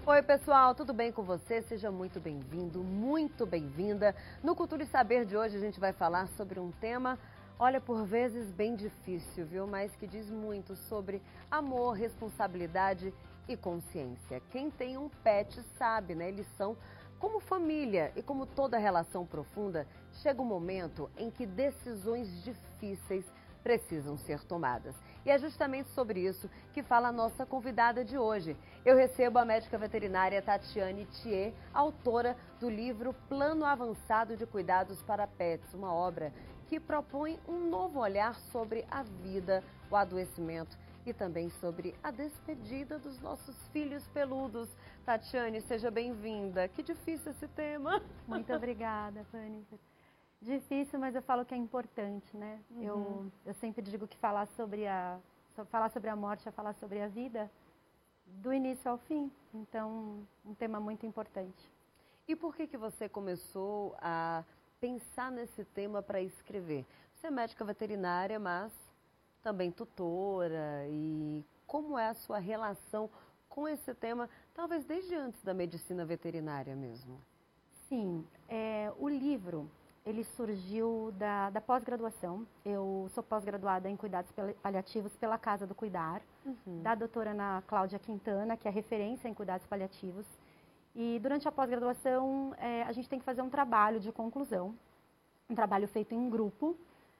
Oi, pessoal, tudo bem com você? Seja muito bem-vindo, muito bem-vinda. No Cultura e Saber de hoje a gente vai falar sobre um tema, olha, por vezes bem difícil, viu? Mas que diz muito sobre amor, responsabilidade e consciência. Quem tem um pet sabe, né? Eles são como família e como toda relação profunda, chega um momento em que decisões difíceis precisam ser tomadas. E é justamente sobre isso que fala a nossa convidada de hoje. Eu recebo a médica veterinária Tatiane Thier, autora do livro Plano Avançado de Cuidados para Pets, uma obra que propõe um novo olhar sobre a vida, o adoecimento e também sobre a despedida dos nossos filhos peludos. Tatiane, seja bem-vinda. Que difícil esse tema. Muito obrigada, Fanny. Difícil, mas eu falo que é importante, né? Eu sempre digo que falar sobre a morte é falar sobre a vida do início ao fim. Então, um tema muito importante. E por que você começou a pensar nesse tema para escrever? Você é médica veterinária, mas também tutora. E como é a sua relação com esse tema, talvez desde antes da medicina veterinária mesmo? Sim, o livro, ele surgiu da pós-graduação. Eu sou pós-graduada em cuidados paliativos pela Casa do Cuidar, da doutora Ana Cláudia Quintana, que é referência em cuidados paliativos. E durante a pós-graduação, a gente tem que fazer um trabalho de conclusão, um trabalho feito em grupo.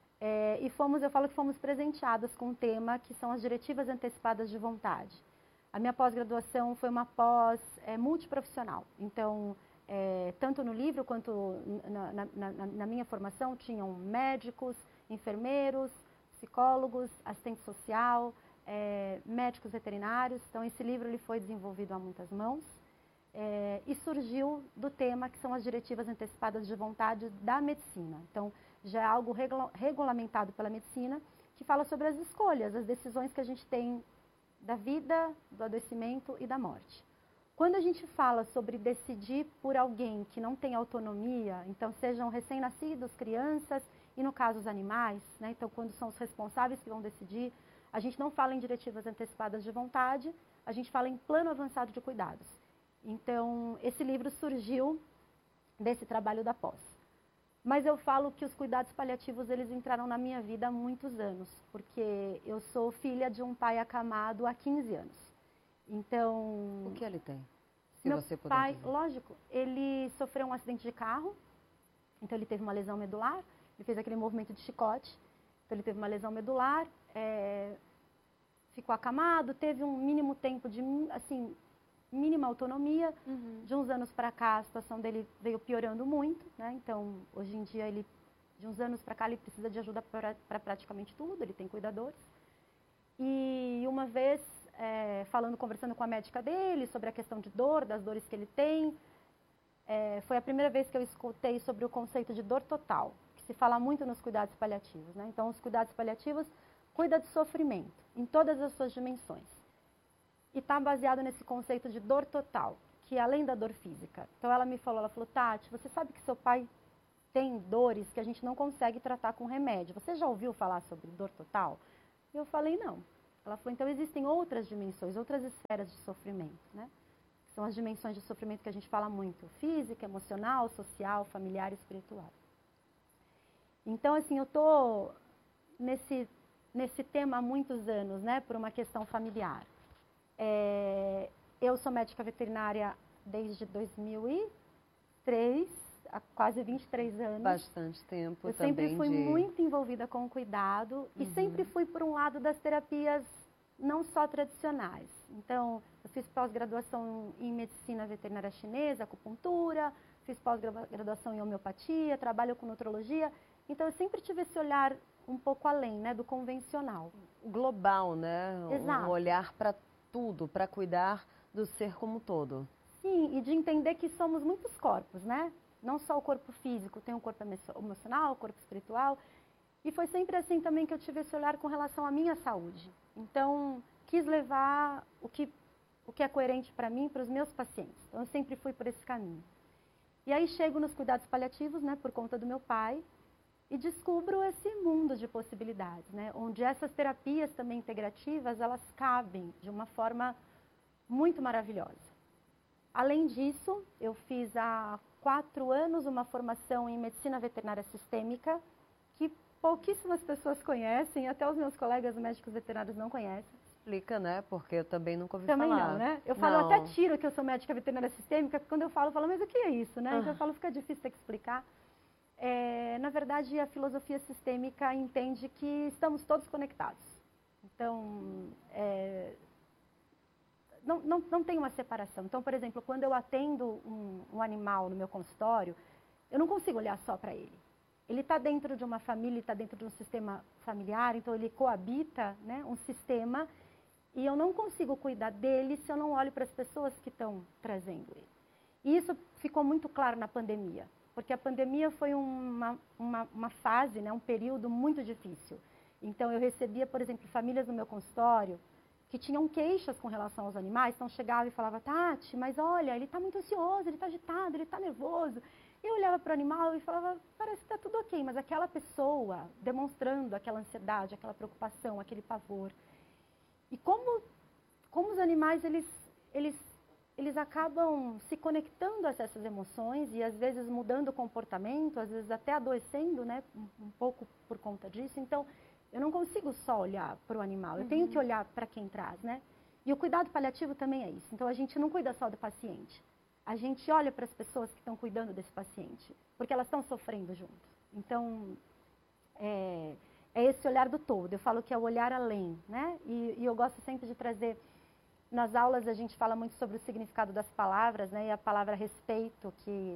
Eu falo que fomos presenteadas com um tema que são as diretivas antecipadas de vontade. A minha pós-graduação foi uma pós multiprofissional. Então, tanto no livro quanto na minha formação, tinham médicos, enfermeiros, psicólogos, assistente social, médicos veterinários. Então, esse livro ele foi desenvolvido a muitas mãos e surgiu do tema que são as diretivas antecipadas de vontade da medicina. Então, já é algo regulamentado pela medicina, que fala sobre as escolhas, as decisões que a gente tem da vida, do adoecimento e da morte. Quando a gente fala sobre decidir por alguém que não tem autonomia, então sejam recém-nascidos, crianças e, no caso, os animais, né? Então, quando são os responsáveis que vão decidir, a gente não fala em diretivas antecipadas de vontade, a gente fala em plano avançado de cuidados. Então, esse livro surgiu desse trabalho da pós. Mas eu falo que os cuidados paliativos, eles entraram na minha vida há muitos anos, porque eu sou filha de um pai acamado há 15 anos. Então... O que ele tem? Se meu você pai, dizer. Lógico, ele sofreu um acidente de carro, então ele teve uma lesão medular, ele fez aquele movimento de chicote, então ele teve uma lesão medular, ficou acamado, teve um mínimo tempo de, assim, mínima autonomia. De uns anos para cá, a situação dele veio piorando muito, né? Então, hoje em dia, de uns anos para cá, ele precisa de ajuda para praticamente tudo, ele tem cuidadores. E uma vez, conversando com a médica dele sobre a questão de dor, das dores que ele tem, foi a primeira vez que eu escutei sobre o conceito de dor total, que se fala muito nos cuidados paliativos, né? Então, os cuidados paliativos cuidam de sofrimento, em todas as suas dimensões. E está baseado nesse conceito de dor total, que é além da dor física. Então ela falou, Tati, você sabe que seu pai tem dores que a gente não consegue tratar com remédio. Você já ouviu falar sobre dor total? E eu falei, não. Ela falou, então existem outras dimensões, outras esferas de sofrimento, né? São as dimensões de sofrimento que a gente fala muito, física, emocional, social, familiar e espiritual. Então, assim, eu estou nesse tema há muitos anos, né, por uma questão familiar. Eu sou médica veterinária desde 2003, há quase 23 anos. Bastante tempo eu também. Eu sempre fui muito envolvida com o cuidado e sempre fui por um lado das terapias não só tradicionais. Então, eu fiz pós-graduação em medicina veterinária chinesa, acupuntura, fiz pós-graduação em homeopatia, trabalho com nutrologia. Então, eu sempre tive esse olhar um pouco além, né, do convencional. Global, né? Exato. Um olhar para tudo, para cuidar do ser como um todo. Sim, e de entender que somos muitos corpos, né? Não só o corpo físico, tem o corpo emocional, o corpo espiritual. E foi sempre assim também que eu tive esse olhar com relação à minha saúde. Então, quis levar o que é coerente para mim, para os meus pacientes. Então, eu sempre fui por esse caminho. E aí chego nos cuidados paliativos, né, por conta do meu pai, e descubro esse mundo de possibilidades, né, onde essas terapias também integrativas, elas cabem de uma forma muito maravilhosa. Além disso, eu fiz há 4 anos uma formação em medicina veterinária sistêmica, que pouquíssimas pessoas conhecem, até os meus colegas médicos veterinários não conhecem. Explica, né? Porque eu também nunca ouvi Também falar. não, né? Eu falo, Não. até tiro que eu sou médica veterinária sistêmica, porque quando eu falo, mas o que é isso, né? Então eu falo, fica difícil ter que explicar. Na verdade, a filosofia sistêmica entende que estamos todos conectados. Então, não tem uma separação. Então, por exemplo, quando eu atendo um animal no meu consultório, eu não consigo olhar só para ele. Ele está dentro de uma família, está dentro de um sistema familiar, então ele coabita, né, um sistema, e eu não consigo cuidar dele se eu não olho para as pessoas que estão trazendo ele. E isso ficou muito claro na pandemia, porque a pandemia foi uma fase, né, um período muito difícil. Então, eu recebia, por exemplo, famílias no meu consultório que tinham queixas com relação aos animais, então chegava e falava, Tati, mas olha, ele está muito ansioso, ele está agitado, ele está nervoso. E eu olhava para o animal e falava, parece que está tudo ok, mas aquela pessoa demonstrando aquela ansiedade, aquela preocupação, aquele pavor. E como os animais, eles acabam se conectando a essas emoções e às vezes mudando o comportamento, às vezes até adoecendo, né, um pouco por conta disso. Então, eu não consigo só olhar para o animal, eu tenho que olhar para quem traz, né? E o cuidado paliativo também é isso. Então, a gente não cuida só do paciente. A gente olha para as pessoas que estão cuidando desse paciente, porque elas estão sofrendo junto. Então, é esse olhar do todo. Eu falo que é o olhar além, né? E eu gosto sempre de trazer, nas aulas a gente fala muito sobre o significado das palavras, né? E a palavra respeito, que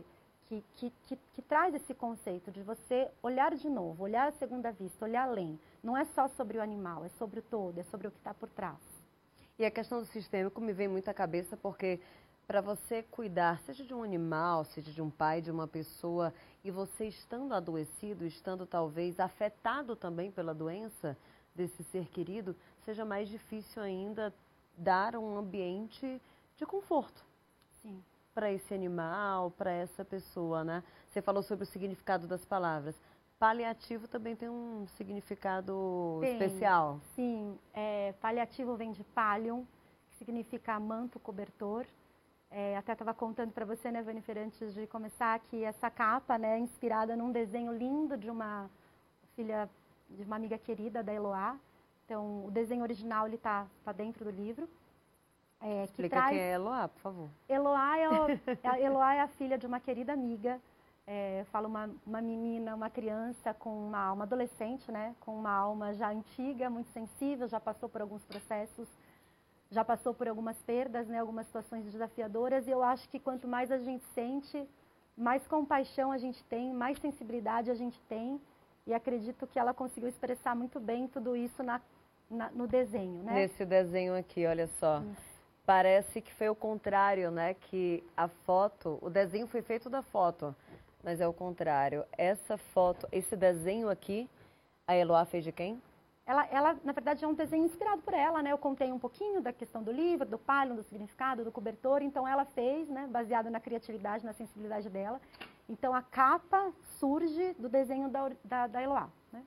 traz esse conceito de você olhar de novo, olhar à segunda vista, olhar além. Não é só sobre o animal, é sobre o todo, é sobre o que está por trás. E a questão do sistêmico me vem muito à cabeça porque para você cuidar, seja de um animal, seja de um pai, de uma pessoa, e você estando adoecido, estando talvez afetado também pela doença desse ser querido, seja mais difícil ainda dar um ambiente de conforto. Sim. Para esse animal, para essa pessoa, né? Você falou sobre o significado das palavras. Paliativo também tem um significado especial. Sim, paliativo vem de pallium, que significa manto cobertor. Até estava contando para você, né, Vanifer, antes de começar, que essa capa, né, é inspirada num desenho lindo de uma filha, de uma amiga querida da Eloá. Então, o desenho original ele tá dentro do livro. Explica quem é Eloá, por favor. Eloá Eloá é a filha de uma querida amiga. Falo uma menina, uma criança com uma alma adolescente, né, com uma alma já antiga, muito sensível, já passou por alguns processos, já passou por algumas perdas, né, algumas situações desafiadoras, e eu acho que quanto mais a gente sente, mais compaixão a gente tem, mais sensibilidade a gente tem, e acredito que ela conseguiu expressar muito bem tudo isso no desenho, né? Nesse desenho aqui, olha só. Parece que foi o contrário, né, que a foto, o desenho foi feito da foto, mas é o contrário. Essa foto, esse desenho aqui, a Eloá fez de quem? Ela, na verdade, é um desenho inspirado por ela, né? Eu contei um pouquinho da questão do livro, do palio, do significado, do cobertor. Então, ela fez, né? Baseado na criatividade, na sensibilidade dela. Então, a capa surge do desenho da Eloá, né?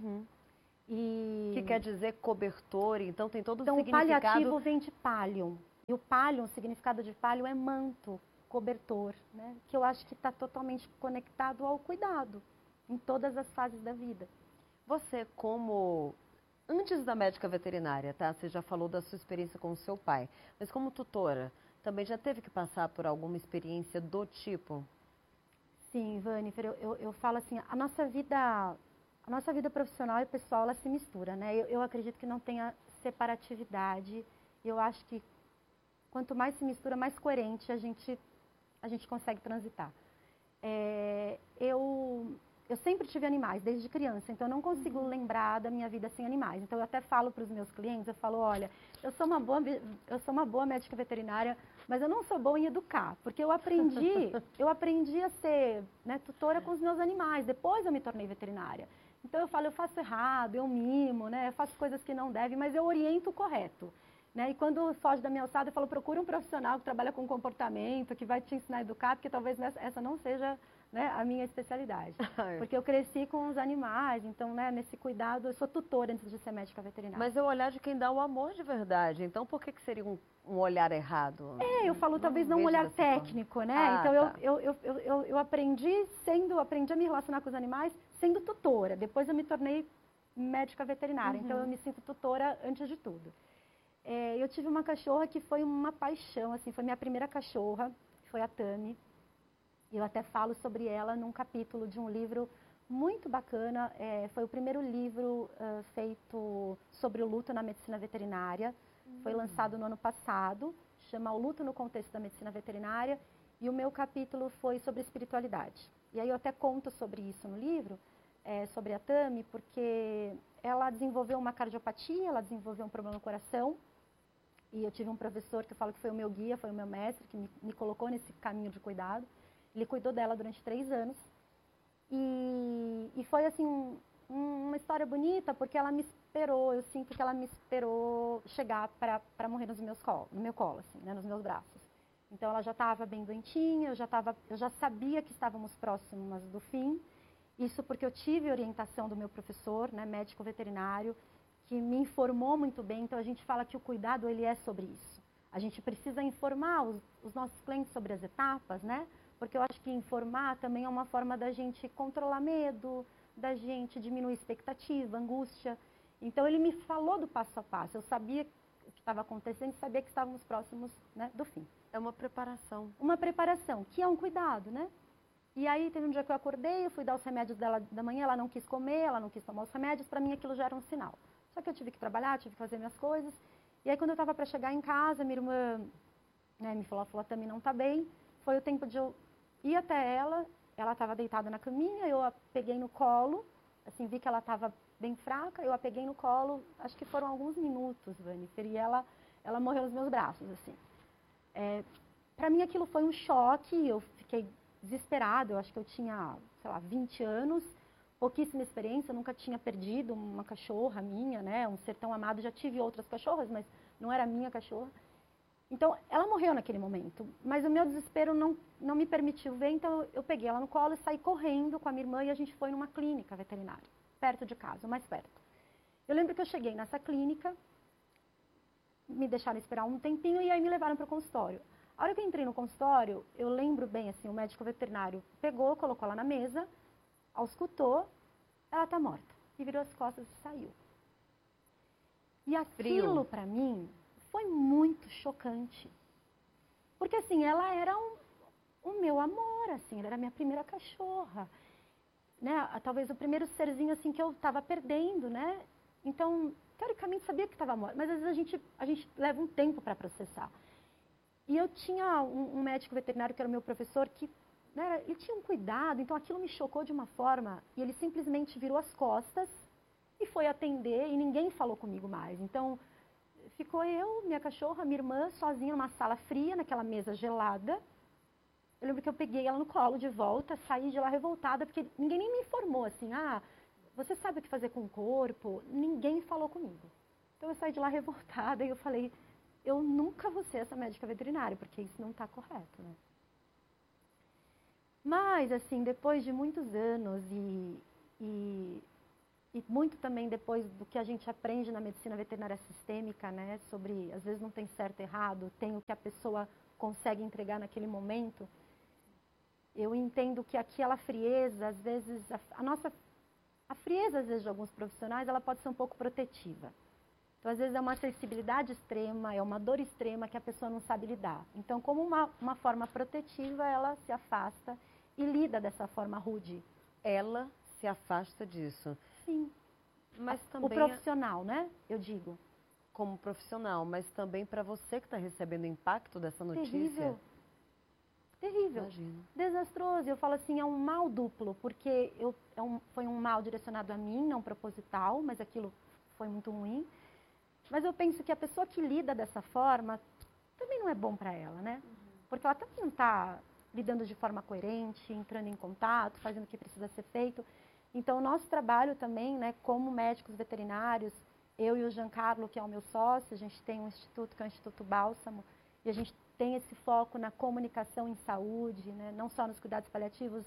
E que quer dizer cobertor, então tem todo o significado. Então, o paliativo vem de palio. E o palio, o significado de palio é manto, cobertor, né? Que eu acho que está totalmente conectado ao cuidado, em todas as fases da vida. Você, como antes da médica veterinária, tá? Você já falou da sua experiência com o seu pai, mas como tutora, também já teve que passar por alguma experiência do tipo? Sim, Vanifer, eu falo assim, a nossa vida profissional e pessoal, ela se mistura, né? Eu acredito que não tenha separatividade. Eu acho que quanto mais se mistura, mais coerente a gente consegue transitar. Eu sempre tive animais, desde criança, então eu não consigo lembrar da minha vida sem animais. Então eu até falo para os meus clientes, eu falo, olha, eu sou uma boa médica veterinária, mas eu não sou boa em educar, porque eu aprendi a ser, né, tutora com os meus animais, depois eu me tornei veterinária. Então eu falo, eu faço errado, eu mimo, né, eu faço coisas que não devem, mas eu oriento o correto. Né? E quando foge da minha alçada, eu falo, procura um profissional que trabalha com comportamento, que vai te ensinar a educar, porque talvez essa não seja né, a minha especialidade. Porque eu cresci com os animais, então, né, nesse cuidado, eu sou tutora antes de ser médica veterinária. Mas é o olhar de quem dá o amor de verdade. Então, por que seria um olhar errado? Eu falo talvez não um olhar técnico, né? Então, tá. eu aprendi a me relacionar com os animais sendo tutora. Depois eu me tornei médica veterinária, então eu me sinto tutora antes de tudo. Eu tive uma cachorra que foi uma paixão, assim, foi minha primeira cachorra, foi a Tami. Eu até falo sobre ela num capítulo de um livro muito bacana. Foi o primeiro livro feito sobre o luto na medicina veterinária. Foi lançado no ano passado, chama O Luto no Contexto da Medicina Veterinária. E o meu capítulo foi sobre espiritualidade. E aí eu até conto sobre isso no livro, sobre a Tami, porque ela desenvolveu uma cardiopatia, ela desenvolveu um problema no coração. E eu tive um professor que eu falo que foi o meu guia, foi o meu mestre, que me colocou nesse caminho de cuidado. Ele cuidou dela durante 3 anos. E foi, assim, uma história bonita, porque ela me esperou, eu sinto que ela me esperou chegar para morrer no meu colo, assim, né, nos meus braços. Então, ela já estava bem doentinha, eu já sabia que estávamos próximas do fim. Isso porque eu tive orientação do meu professor, né, médico veterinário, que me informou muito bem. Então, a gente fala que o cuidado, ele é sobre isso. A gente precisa informar os nossos clientes sobre as etapas, né? Porque eu acho que informar também é uma forma da gente controlar medo, da gente diminuir expectativa, angústia. Então, ele me falou do passo a passo. Eu sabia o que estava acontecendo e sabia que estávamos próximos, né, do fim. É uma preparação. Uma preparação, que é um cuidado, né? E aí, teve um dia que eu acordei, eu fui dar os remédios dela da manhã, ela não quis comer, ela não quis tomar os remédios. Para mim, aquilo já era um sinal. Só que eu tive que trabalhar, tive que fazer minhas coisas. E aí, quando eu estava para chegar em casa, minha irmã, né, me falou, a Tami não está bem. Foi o tempo de eu ir até ela estava deitada na caminha, eu a peguei no colo, assim, vi que ela estava bem fraca, eu a peguei no colo, acho que foram alguns minutos, Vannifer, e ela morreu nos meus braços, assim. Para mim aquilo foi um choque, eu fiquei desesperada, eu acho que eu tinha, sei lá, 20 anos, pouquíssima experiência, eu nunca tinha perdido uma cachorra minha, né, um ser tão amado, já tive outras cachorras, mas não era minha cachorra. Então, ela morreu naquele momento, mas o meu desespero não me permitiu ver, então eu peguei ela no colo e saí correndo com a minha irmã e a gente foi numa clínica veterinária, perto de casa, mais perto. Eu lembro que eu cheguei nessa clínica, me deixaram esperar um tempinho e aí me levaram para o consultório. A hora que eu entrei no consultório, eu lembro bem, assim, o médico veterinário pegou, colocou ela na mesa, auscultou, ela está morta, e virou as costas e saiu. E aquilo, para mim, foi muito chocante. Porque, assim, ela era o meu amor, assim, ela era a minha primeira cachorra. Né? Talvez o primeiro serzinho, assim, que eu estava perdendo, né? Então, teoricamente, sabia que estava morta, mas às vezes a gente leva um tempo para processar. E eu tinha um médico veterinário que era o meu professor, que, né, ele tinha um cuidado, então aquilo me chocou de uma forma, e ele simplesmente virou as costas e foi atender, e ninguém falou comigo mais. Então, ficou eu, minha cachorra, minha irmã, sozinha numa sala fria, naquela mesa gelada. Eu lembro que eu peguei ela no colo de volta, saí de lá revoltada, porque ninguém nem me informou, assim, você sabe o que fazer com o corpo? Ninguém falou comigo. Então eu saí de lá revoltada e eu falei, eu nunca vou ser essa médica veterinária, porque isso não está correto, né? Mas, assim, depois de muitos anos e muito também depois do que a gente aprende na medicina veterinária sistêmica, né, sobre, às vezes não tem certo e errado, tem o que a pessoa consegue entregar naquele momento, eu entendo que aquela frieza, às vezes, a frieza, às vezes, de alguns profissionais, ela pode ser um pouco protetiva. Então, às vezes, é uma sensibilidade extrema, é uma dor extrema que a pessoa não sabe lidar. Então, como uma forma protetiva, ela se afasta e lida dessa forma rude. Ela se afasta disso. Sim. Mas também o profissional, né? Eu digo. Como profissional, mas também para você que está recebendo o impacto dessa notícia. Terrível. Terrível. Imagino. Desastroso. Eu falo assim, é um mal duplo, porque foi um mal direcionado a mim, não proposital, mas aquilo foi muito ruim. Mas eu penso que a pessoa que lida dessa forma também não é bom para ela, né? Porque ela também não está lidando de forma coerente, entrando em contato, fazendo o que precisa ser feito. Então, o nosso trabalho também, né, como médicos veterinários, eu e o Giancarlo, que é o meu sócio, a gente tem um instituto que é o Instituto Bálsamo, e a gente tem esse foco na comunicação em saúde, né, não só nos cuidados paliativos,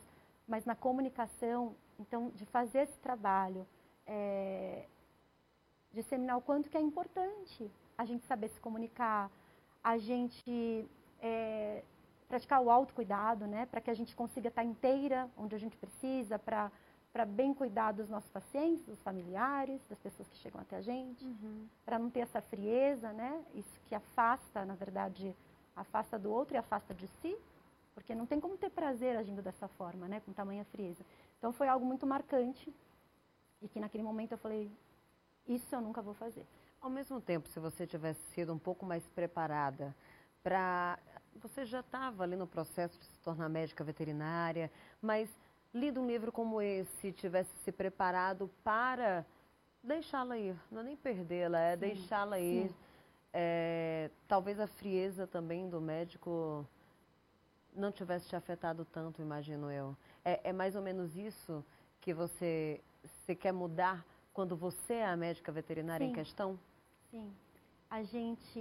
mas na comunicação, então, de fazer esse trabalho, disseminar o quanto que é importante a gente saber se comunicar, a gente praticar o autocuidado, né, para que a gente consiga estar inteira onde a gente precisa, para bem cuidar dos nossos pacientes, dos familiares, das pessoas que chegam até a gente, para não ter essa frieza, né, isso que afasta, na verdade, afasta do outro e afasta de si, porque não tem como ter prazer agindo dessa forma, né, com tamanha frieza. Então foi algo muito marcante e que naquele momento eu falei, isso eu nunca vou fazer. Ao mesmo tempo, se você tivesse sido um pouco mais preparada para... Você já estava ali no processo de se tornar médica veterinária, mas lido um livro como esse, tivesse se preparado para deixá-la ir, não é nem perdê-la, é deixá-la ir. Talvez a frieza também do médico não tivesse te afetado tanto, imagino eu. É mais ou menos isso que você quer mudar quando você é a médica veterinária em questão? Sim. A gente...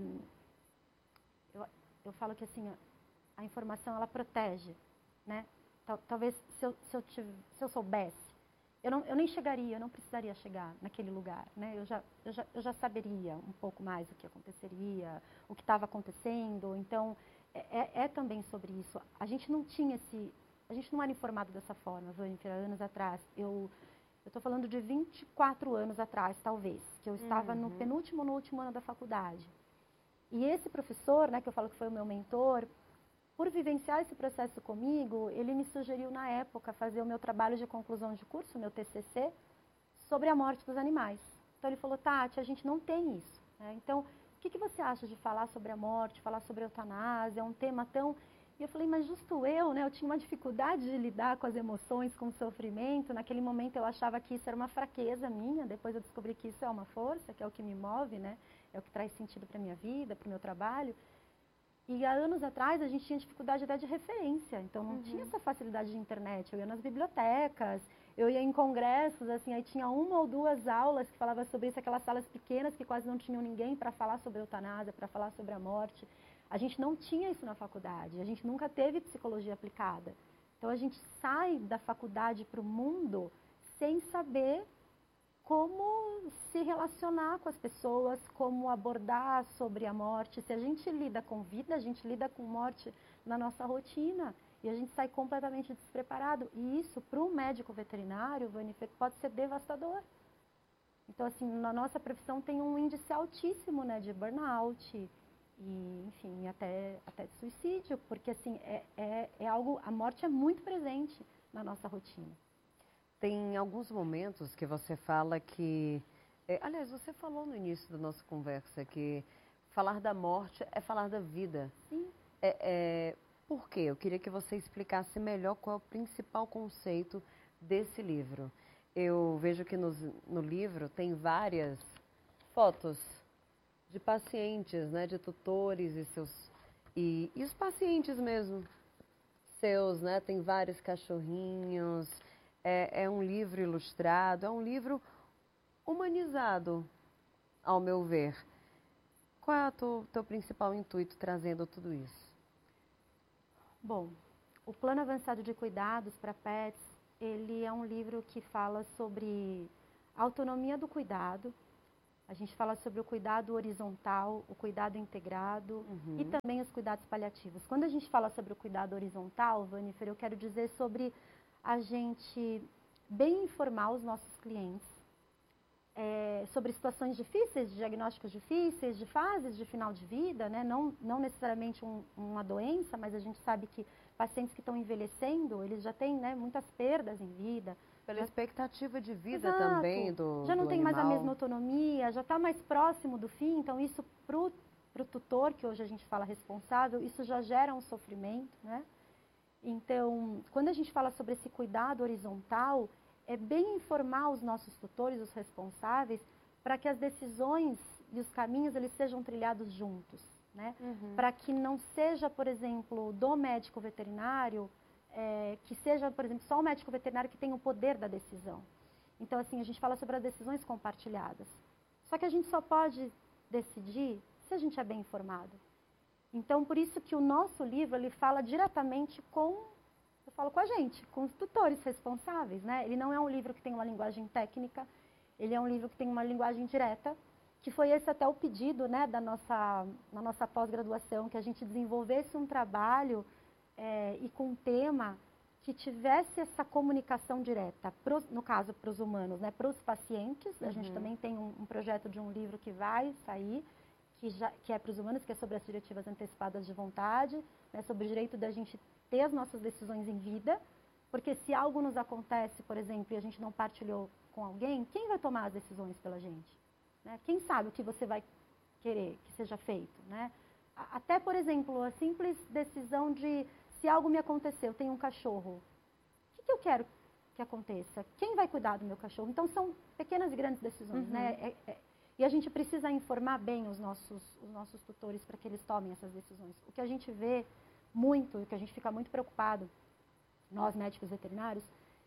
Eu falo que assim, a informação ela protege, né? Talvez se eu soubesse, eu nem chegaria, eu não precisaria chegar naquele lugar, né? Eu já saberia um pouco mais o que aconteceria, o que estava acontecendo. Então, é também sobre isso. A gente não era informado dessa forma, Vânia, anos atrás. Eu estou falando de 24 anos atrás, talvez, que eu estava no último ano da faculdade. E esse professor, né, que eu falo que foi o meu mentor, por vivenciar esse processo comigo, ele me sugeriu na época fazer o meu trabalho de conclusão de curso, o meu TCC, sobre a morte dos animais. Então ele falou, Tati, a gente não tem isso, né? Então, o que você acha de falar sobre a morte, falar sobre a eutanásia, é um tema tão... E eu falei, mas justo eu, né? Eu tinha uma dificuldade de lidar com as emoções, com o sofrimento. Naquele momento eu achava que isso era uma fraqueza minha, depois eu descobri que isso é uma força, que é o que me move, né? É o que traz sentido para a minha vida, para o meu trabalho. E há anos atrás a gente tinha dificuldade até de referência, então não tinha essa facilidade de internet. Eu ia nas bibliotecas, eu ia em congressos, assim, aí tinha uma ou duas aulas que falavam sobre isso, aquelas salas pequenas que quase não tinham ninguém para falar sobre a eutanásia, para falar sobre a morte. A gente não tinha isso na faculdade, a gente nunca teve psicologia aplicada. Então a gente sai da faculdade para o mundo sem saber como se relacionar com as pessoas, como abordar sobre a morte. Se a gente lida com vida, a gente lida com morte na nossa rotina e a gente sai completamente despreparado. E isso, para um médico veterinário, Vanifer, pode ser devastador. Então, assim, na nossa profissão tem um índice altíssimo, né, de burnout e, enfim, até de suicídio, porque, assim, é algo, a morte é muito presente na nossa rotina. Tem alguns momentos que você fala que... aliás, você falou no início da nossa conversa que falar da morte é falar da vida. Sim. Por quê? Eu queria que você explicasse melhor qual é o principal conceito desse livro. Eu vejo que no livro tem várias fotos de pacientes, né, de tutores e os pacientes mesmo, seus, né? Tem vários cachorrinhos... É um livro ilustrado, é um livro humanizado, ao meu ver. Qual é o teu principal intuito trazendo tudo isso? Bom, o Plano Avançado de Cuidados para Pets, ele é um livro que fala sobre a autonomia do cuidado. A gente fala sobre o cuidado horizontal, o cuidado integrado e também os cuidados paliativos. Quando a gente fala sobre o cuidado horizontal, Vanifer, eu quero dizer sobre a gente bem informar os nossos clientes sobre situações difíceis, de diagnósticos difíceis, de fases de final de vida, né? Não necessariamente uma doença, mas a gente sabe que pacientes que estão envelhecendo, eles já têm, né, muitas perdas em vida. Pela expectativa de vida também do já não tem mais a animal. mesma autonomia, já está mais próximo do fim, então isso para o tutor, que hoje a gente fala responsável, isso já gera um sofrimento, né? Então, quando a gente fala sobre esse cuidado horizontal, é bem informar os nossos tutores, os responsáveis, para que as decisões e os caminhos eles sejam trilhados juntos, né? Para que não seja, por exemplo, do médico veterinário, que seja, por exemplo, só o médico veterinário que tem o poder da decisão. Então, assim, a gente fala sobre as decisões compartilhadas. Só que a gente só pode decidir se a gente é bem informado. Então, por isso que o nosso livro, ele fala diretamente com os falo com a gente, com os tutores responsáveis, né? Ele não é um livro que tem uma linguagem técnica, ele é um livro que tem uma linguagem direta, que foi esse até o pedido, né, na nossa pós-graduação, que a gente desenvolvesse um trabalho e com um tema que tivesse essa comunicação direta, no caso para os humanos, né, para os pacientes. A gente também tem um projeto de um livro que vai sair, que é para os humanos, que é sobre as diretivas antecipadas de vontade, né, sobre o direito da gente ter as nossas decisões em vida, porque se algo nos acontece, por exemplo, e a gente não partilhou com alguém, quem vai tomar as decisões pela gente? Né? Quem sabe o que você vai querer que seja feito? Né? Até, por exemplo, a simples decisão de, se algo me acontecer, eu tenho um cachorro, o que eu quero que aconteça? Quem vai cuidar do meu cachorro? Então, são pequenas e grandes decisões, né? E a gente precisa informar bem os nossos tutores para que eles tomem essas decisões. O que a gente vê muito, o que a gente fica muito preocupado, nós médicos veterinários,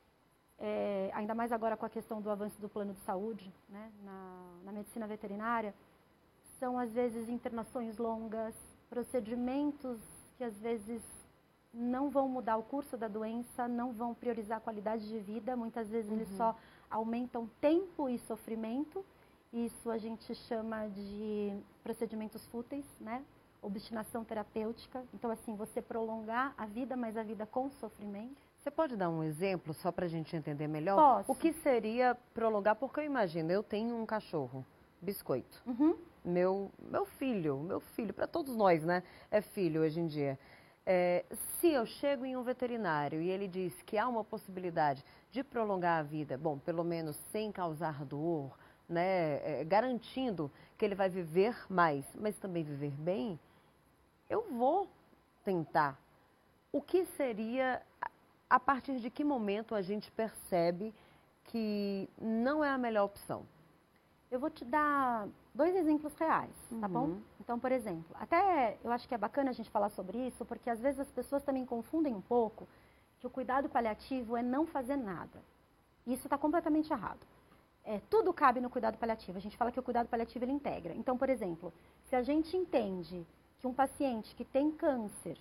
ainda mais agora com a questão do avanço do plano de saúde, né, na medicina veterinária, são às vezes internações longas, procedimentos que às vezes não vão mudar o curso da doença, não vão priorizar a qualidade de vida, muitas vezes eles só aumentam tempo e sofrimento. Isso a gente chama de procedimentos fúteis, né? Obstinação terapêutica. Então, assim, você prolongar a vida, mas a vida com sofrimento. Você pode dar um exemplo, só para a gente entender melhor? Posso. O que seria prolongar? Porque eu imagino, eu tenho um cachorro, Biscoito. Meu filho, para todos nós, né? É filho hoje em dia. Se eu chego em um veterinário e ele diz que há uma possibilidade de prolongar a vida, bom, pelo menos sem causar dor, né, garantindo que ele vai viver mais, mas também viver bem, eu vou tentar. O que seria, a partir de que momento a gente percebe que não é a melhor opção? Eu vou te dar 2 exemplos reais, tá bom? Então, por exemplo, até eu acho que é bacana a gente falar sobre isso, porque às vezes as pessoas também confundem um pouco que o cuidado paliativo é não fazer nada. Isso está completamente errado. Tudo cabe no cuidado paliativo. A gente fala que o cuidado paliativo ele integra. Então, por exemplo, se a gente entende que um paciente que tem câncer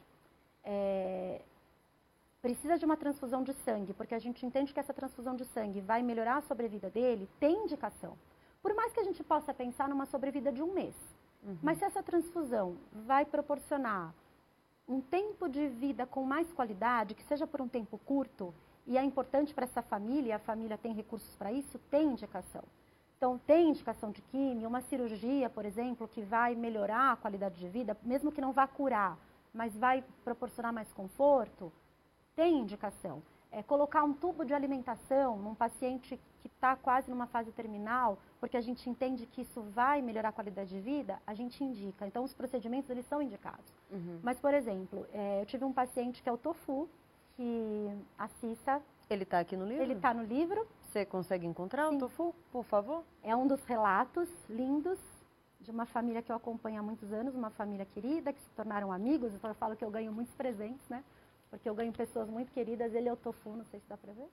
precisa de uma transfusão de sangue, porque a gente entende que essa transfusão de sangue vai melhorar a sobrevida dele, tem indicação. Por mais que a gente possa pensar numa sobrevida de 1 mês, mas se essa transfusão vai proporcionar um tempo de vida com mais qualidade, que seja por um tempo curto, e é importante para essa família, e a família tem recursos para isso, tem indicação. Então, tem indicação de químio, uma cirurgia, por exemplo, que vai melhorar a qualidade de vida, mesmo que não vá curar, mas vai proporcionar mais conforto, tem indicação. Colocar um tubo de alimentação num paciente que está quase numa fase terminal, porque a gente entende que isso vai melhorar a qualidade de vida, a gente indica. Então, os procedimentos, eles são indicados. Mas, por exemplo, eu tive um paciente que é o tofu, que a Cissa... Ele está aqui no livro? Ele está no livro. Você consegue encontrar o tofu, por favor? É um dos relatos lindos de uma família que eu acompanho há muitos anos, uma família querida, que se tornaram amigos. Então, eu falo que eu ganho muitos presentes, né? Porque eu ganho pessoas muito queridas. Ele é o tofu, não sei se dá pra ver.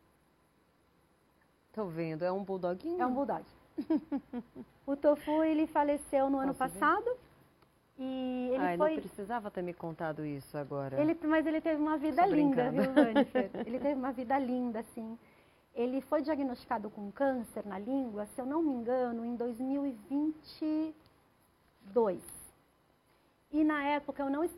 Tô vendo, é um bulldoguinho? É um bulldog. O tofu, ele faleceu no ano passado. E ele não precisava ter me contado isso agora. Mas ele teve uma vida linda, viu, Jennifer? Ele teve uma vida linda, assim. Ele foi diagnosticado com câncer na língua, se eu não me engano, em 2022. E na época eu não